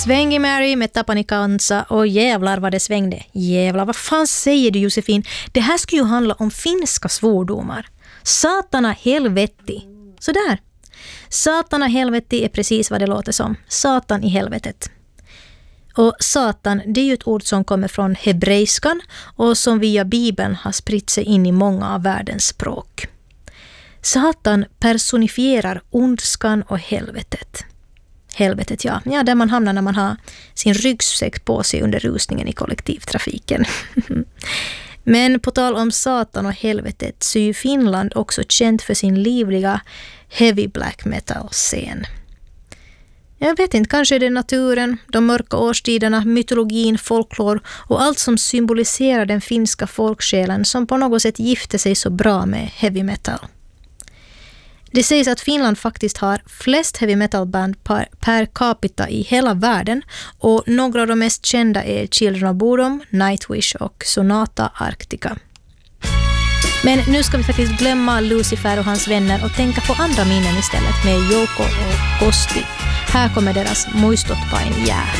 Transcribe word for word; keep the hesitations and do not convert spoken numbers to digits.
Svängi Mary med Tapani Kansa och jävlar vad det svängde. Jävlar, vad fan säger du Josefin? Det här skulle ju handla om finska svordomar. Satana helvetti. Så där. Satana helvetti är precis vad det låter som. Satan i helvetet. Och satan, det är ju ett ord som kommer från hebreiskan och som via Bibeln har spritt sig in i många av världens språk. Satan personifierar ondskan och helvetet. Helvetet, ja. Ja, där man hamnar när man har sin ryggsäck på sig under rusningen i kollektivtrafiken. Men på tal om Satan och helvetet så är ju Finland också känt för sin livliga heavy black metal-scen. Jag vet inte, kanske är det naturen, de mörka årstiderna, mytologin, folklor och allt som symboliserar den finska folksjälen som på något sätt gifter sig så bra med heavy metal. Det sägs att Finland faktiskt har flest heavy metal-band per, per capita i hela världen och några av de mest kända är Children of Bodom, Nightwish och Sonata Arctica. Men nu ska vi faktiskt glömma Lucifer och hans vänner och tänka på andra minnen istället med Jouko och Kosti. Här kommer deras Muistotpain jää.